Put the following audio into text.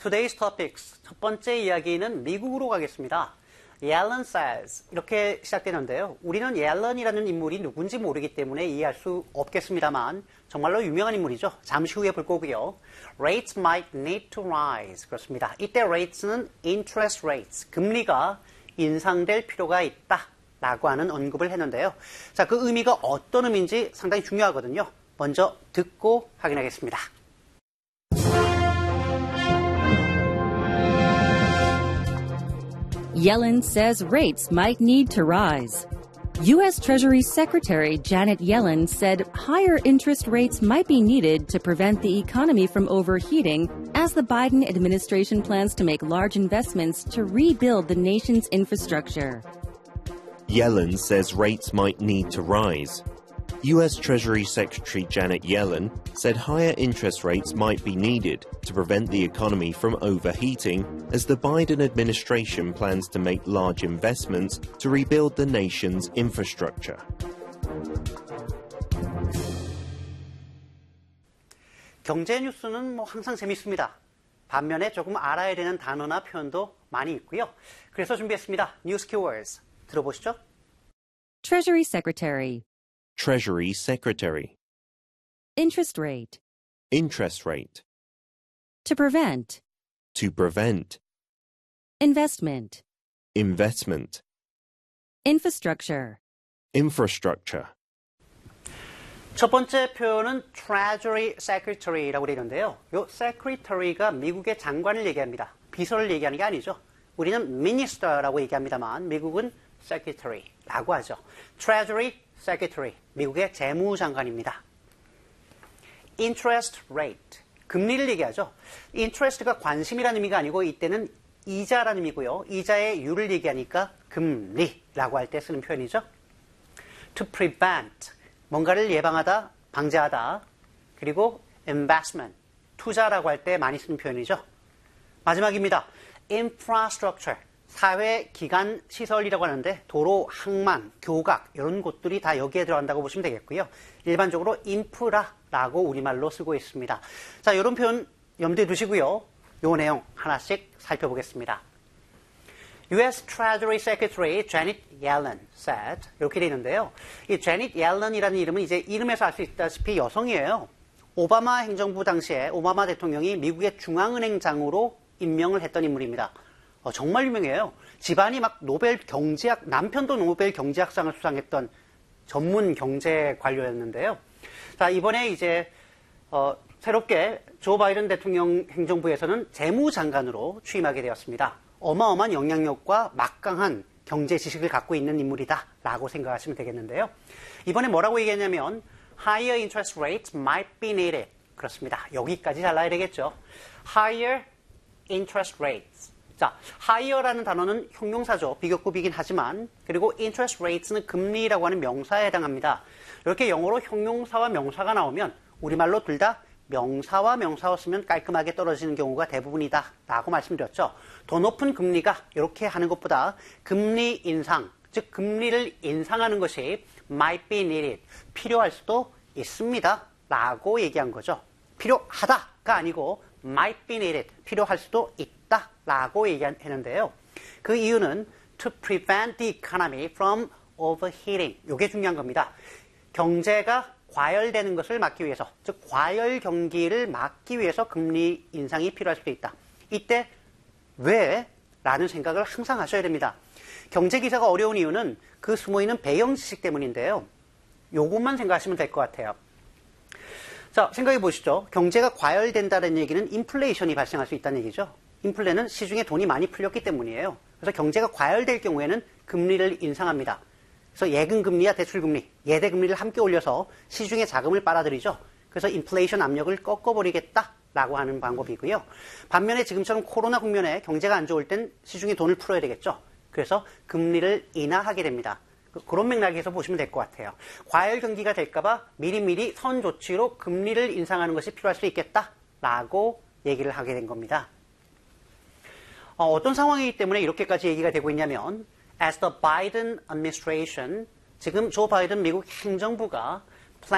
Today's topics. 첫 번째 이야기는 미국으로 가겠습니다. Yellen says. 이렇게 시작되는데요. 우리는 Yellen이라는 인물이 누군지 모르기 때문에 이해할 수 없겠습니다만 정말로 유명한 인물이죠. 잠시 후에 볼 거고요. Rates might need to rise. 그렇습니다. 이때 rates는 interest rates. 금리가 인상될 필요가 있다. 라고 하는 언급을 했는데요. 자, 그 의미가 어떤 의미인지 상당히 중요하거든요. 먼저 듣고 확인하겠습니다. Yellen says rates might need to rise. U.S. Treasury Secretary Janet Yellen said higher interest rates might be needed to prevent the economy from overheating as the Biden administration plans to make large investments to rebuild the nation's infrastructure. Yellen says rates might need to rise. U.S. Treasury Secretary Janet Yellen said higher interest rates might be needed to prevent the economy from overheating as the Biden administration plans to make large investments to rebuild the nation's infrastructure. 경제 뉴스는 항상 재밌습니다. 반면에 조금 알아야 되는 단어나 표현도 많이 있고요. 그래서 준비했습니다. News Keywords. 들어보시죠. Treasury Secretary. Treasury Secretary. Interest rate. Interest rate. To prevent. To prevent. Investment. Investment. Infrastructure. Infrastructure. 첫 번째 표현은 Treasury Secretary라고 되는데요. 이 Secretary가 미국의 장관을 얘기합니다. 비서를 얘기하는 게 아니죠. 우리는 Minister라고 얘기합니다만 미국은 Secretary라고 하죠. Treasury Secretary, 미국의 재무장관입니다. Interest rate, 금리를 얘기하죠. Interest가 관심이라는 의미가 아니고 이때는 이자라는 의미고요. 이자의 율을 얘기하니까 금리라고 할 때 쓰는 표현이죠. To prevent, 뭔가를 예방하다, 방지하다. 그리고 investment, 투자라고 할 때 많이 쓰는 표현이죠. 마지막입니다. Infrastructure, 사회 기관 시설이라고 하는데 도로, 항만, 교각 이런 곳들이 다 여기에 들어간다고 보시면 되겠고요. 일반적으로 인프라라고 우리말로 쓰고 있습니다. 자, 이런 표현 염두에 두시고요. 이 내용 하나씩 살펴보겠습니다. U.S. Treasury Secretary Janet Yellen said 이렇게 되어 있는데요. 이 Janet Yellen이라는 이름은 이제 이름에서 알 수 있다시피 여성이에요. 오바마 행정부 당시에 오바마 대통령이 미국의 중앙은행장으로 임명을 했던 인물입니다. 정말 유명해요. 집안이 막 노벨 경제학, 남편도 노벨 경제학상을 수상했던 전문 경제 관료였는데요. 자, 이번에 이제, 새롭게 조 바이든 대통령 행정부에서는 재무장관으로 취임하게 되었습니다. 어마어마한 영향력과 막강한 경제 지식을 갖고 있는 인물이다 라고 생각하시면 되겠는데요. 이번에 뭐라고 얘기했냐면, higher interest rates might be needed. 그렇습니다. 여기까지 잘 나야 되겠죠. higher interest rates. 자, higher라는 단어는 형용사죠. 비교급이긴 하지만 그리고 interest rates는 금리라고 하는 명사에 해당합니다. 이렇게 영어로 형용사와 명사가 나오면 우리말로 둘 다 명사와 명사を쓰면 깔끔하게 떨어지는 경우가 대부분이다 라고 말씀드렸죠. 더 높은 금리가 이렇게 하는 것보다 금리 인상, 즉 금리를 인상하는 것이 might be needed, 필요할 수도 있습니다 라고 얘기한 거죠. 필요하다가 아니고 might be needed, 필요할 수도 있다 라고 얘기했는데요. 그 이유는 to prevent the economy from overheating. 이게 중요한 겁니다. 경제가 과열되는 것을 막기 위해서, 즉 과열 경기를 막기 위해서 금리 인상이 필요할 수도 있다. 이때 왜? 라는 생각을 항상 하셔야 됩니다. 경제 기사가 어려운 이유는 그 숨어있는 배경 지식 때문인데요. 요것만 생각하시면 될 것 같아요. 자, 생각해 보시죠. 경제가 과열된다는 얘기는 인플레이션이 발생할 수 있다는 얘기죠. 인플레는 시중에 돈이 많이 풀렸기 때문이에요. 그래서 경제가 과열될 경우에는 금리를 인상합니다. 그래서 예금금리와 대출금리, 예대금리를 함께 올려서 시중에 자금을 빨아들이죠. 그래서 인플레이션 압력을 꺾어버리겠다라고 하는 방법이고요. 반면에 지금처럼 코로나 국면에 경제가 안 좋을 땐 시중에 돈을 풀어야 되겠죠. 그래서 금리를 인하하게 됩니다. 그런 맥락에서 보시면 될 것 같아요. 과열 경기가 될까봐 미리미리 선 조치로 금리를 인상하는 것이 필요할 수 있겠다라고 얘기를 하게 된 겁니다. 어떤 상황이기 때문에 이렇게까지 얘기가 되고 있냐면 as the Biden administration, 지금 조 바이든 미국 행정부가